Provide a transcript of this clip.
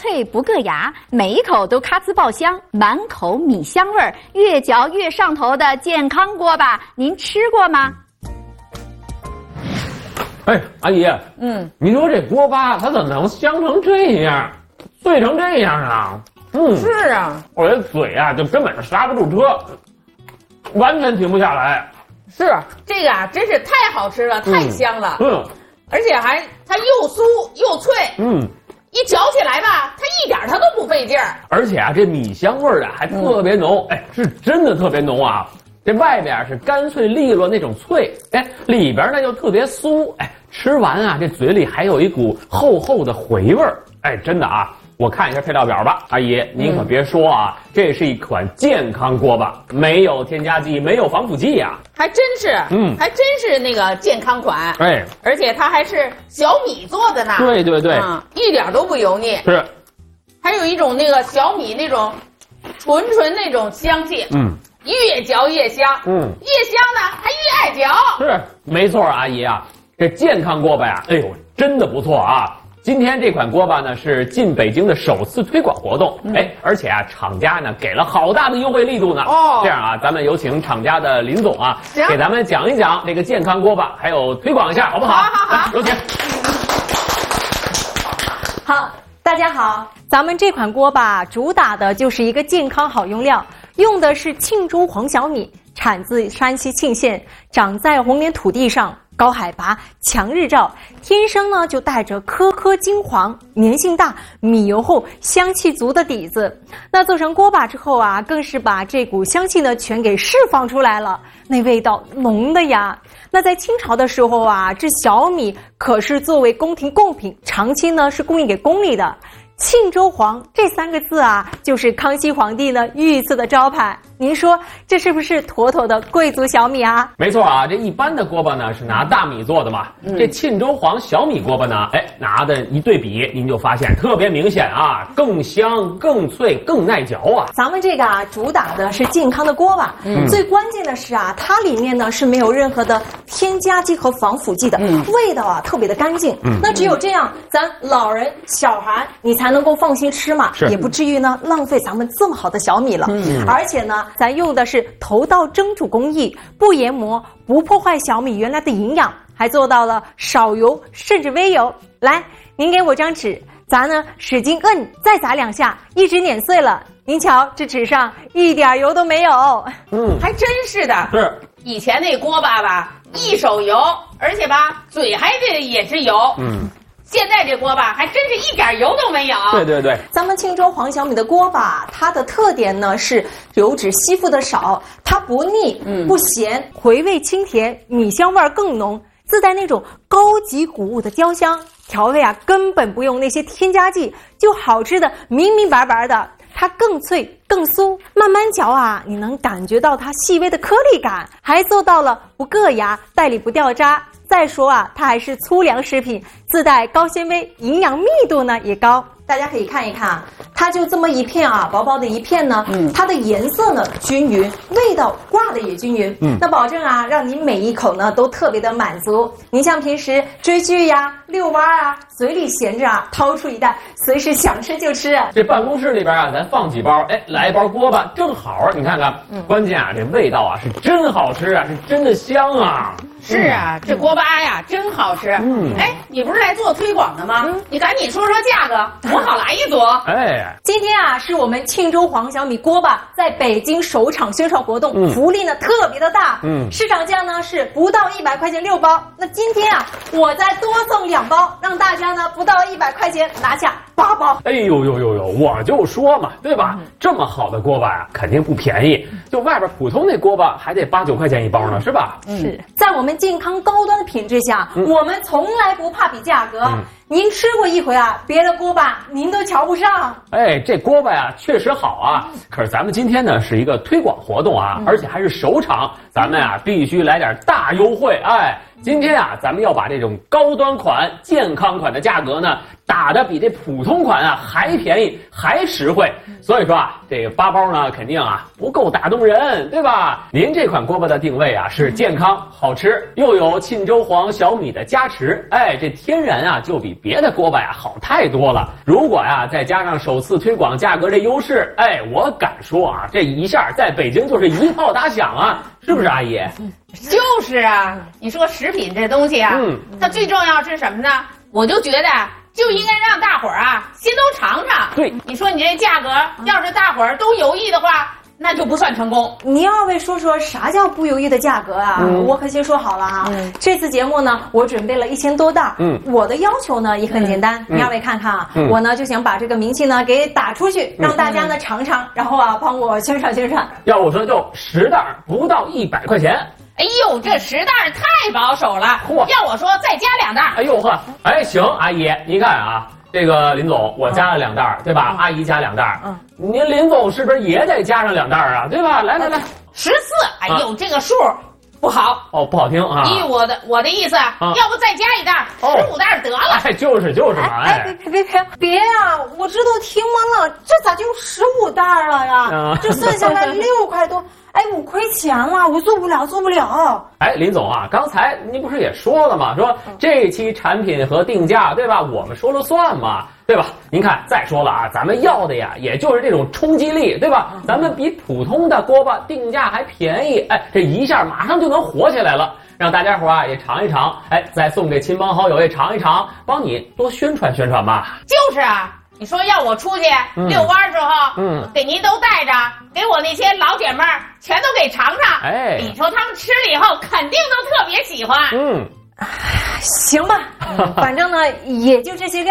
脆不硌牙，每一口都咔呲爆香，满口米香味儿，越嚼越上头的健康锅巴，您吃过吗？ 哎，阿姨，你说这锅巴它怎么能香成这样，脆成这样啊？ 是啊， 我这嘴啊，就根本就刹不住车，完全停不下来。 是这个啊，真是太好吃了，太香了。而且它又酥又脆。一嚼起来吧，它一点它都不费劲儿。 而且啊，这米香味儿啊还特别浓，是真的特别浓啊。这外边是干脆利落那种脆，里边呢又特别酥，吃完啊，这嘴里还有一股厚厚的回味儿，真的啊。我看一下配料表吧，阿姨，您可别说啊，这是一款健康锅巴，没有添加剂，没有防腐剂呀， 还真是，还真是那个健康款，而且它还是小米做的呢， 对， 一点都不油腻， 是， 还有一种那个小米那种纯那种香气，越嚼越香，越香呢还越爱嚼， 是，没错，阿姨啊，这健康锅巴呀，真的不错啊。今天这款锅巴呢是进北京的首次推广活动，而且啊，厂家呢给了好大的优惠力度呢。这样啊，咱们有请厂家的林总啊，给咱们讲一讲这个健康锅巴，还有推广一下，好不好？ 好， 有请。 好，大家好，咱们这款锅巴主打的就是一个健康好用料，用的是庆州黄小米，产自山西沁县，长在红莲土地上。高海拔，强日照，天生呢就带着颗颗金黄、粘性大、米油厚、香气足的底子。那做成锅巴之后啊，更是把这股香气呢全给释放出来了，那味道浓的呀。那在清朝的时候啊，这小米可是作为宫廷贡品，长期呢是供应给宫里的。庆州黄这3个字啊，就是康熙皇帝呢御赐的招牌。您说这是不是妥妥的贵族小米啊？ 没错啊，这一般的锅巴呢是拿大米做的嘛，这庆州黄小米锅巴呢，拿的一对比，您就发现特别明显啊，更香、更脆、更耐嚼啊。 咱们这个啊，主打的是健康的锅巴，最关键的是啊，它里面呢是没有任何的添加剂和防腐剂的，味道啊特别的干净。那只有这样，咱老人、小孩你才能够放心吃嘛，也不至于呢浪费咱们这么好的小米了。而且呢，咱用的是头道蒸煮工艺，不研磨，不破坏小米原来的营养，还做到了少油甚至微油。来，您给我张纸，咱呢使劲摁，再砸2下，一直碾碎了。您瞧，这纸上一点油都没有。 还真是的。 是， 以前那锅巴吧，一手油，而且吧，嘴还得也是油。现在这锅巴还真是一点油都没有。 对， 咱们庆州黄小米的锅巴，它的特点呢是油脂吸附的少，它不腻，不咸，回味清甜，米香味更浓，自带那种高级谷物的焦香，调味啊根本不用那些添加剂，就好吃的明明白白的。它更脆更酥，慢慢嚼啊，你能感觉到它细微的颗粒感，还做到了不硌牙，袋里不掉渣。再说啊，它还是粗粮食品，自带高纤维，营养密度呢也高。大家可以看一看啊，它就这么一片啊，薄薄的一片呢，它的颜色呢均匀，味道挂的也均匀，那保证啊，让您每一口呢都特别的满足。您像平时追剧呀、遛弯啊，嘴里闲着啊，掏出一袋，随时想吃就吃。 这办公室里边啊，咱放几包，来一包锅巴正好。你看看，关键啊，这味道啊是真好吃啊，是真的香啊。 是啊，这锅巴呀真好吃。你不是来做推广的吗？你赶紧说说价格，我好来一组。 今天啊是我们庆州黄小米锅巴在北京首场宣传活动，福利呢特别的大。市场价呢是不到100块钱6包，那今天啊我再多送2包，让大家呢不到100块钱拿下8包。 我就说嘛，对吧？这么好的锅巴呀，肯定不便宜，就外边普通那锅巴还得8、9块钱一包呢，是吧？ 是在我们健康高端的品质下，我们从来不怕比价格。您吃过一回啊，别的锅巴您都瞧不上。 这锅巴呀确实好啊，可是咱们今天呢是一个推广活动啊，而且还是首场，咱们啊必须来点大优惠。今天啊咱们要把这种高端款、健康款的价格呢打的比这普通款啊还便宜还实惠。所以说啊，这个8包呢肯定啊不够打动人，对吧？您这款锅巴的定位啊是健康好吃，又有沁州黄小米的加持，哎，这天然啊就比别的锅巴呀好太多了。如果呀再加上首次推广价格这优势，哎，我敢说啊，这一下在北京就是一炮打响啊，是不是阿姨？ 就是啊，你说食品这东西啊，它最重要是什么呢？我就觉得就应该让大伙儿啊先都尝尝。 对， 你说你这价格，要是大伙儿都犹豫的话，那就不算成功。 你二位说说啥叫不犹豫的价格啊？我可先说好了啊，这次节目呢，我准备了1000多袋。我的要求呢也很简单，你二位看看啊，我呢就想把这个名气呢给打出去，让大家呢尝尝，然后啊帮我宣传宣传。 要我说就10袋不到100块钱。 哎呦，这10袋太保守了。要我说再加2袋。 哎呦呵，哎行，阿姨您看啊，这个林总我加了2袋，对吧？阿姨加2袋，您林总是不是也得加上2袋啊？对吧？来 14。哎呦，这个数不好哦，不好听啊。 依我的意思，要不再加1袋，15袋得了。 哎，就是嘛。 哎，别呀！我这都听完了，这咋就15袋了呀？这算下来6块多。哎，5块钱了，我做不了。 哎，林总啊，刚才您不是也说了吗？说这期产品和定价，对吧？我们说了算嘛，对吧？您看，再说了啊，咱们要的呀，也就是这种冲击力，对吧？咱们比普通的锅巴定价还便宜，哎，这一下马上就能火起来了，让大家伙啊也尝一尝，哎，再送给亲朋好友也尝一尝，帮你多宣传宣传吧。 就是啊。你说要我出去遛弯时候，给您都带着，给我那些老姐妹儿全都给尝尝。 哎， 你说他们吃了以后肯定都特别喜欢。 行吧，反正呢也就这些料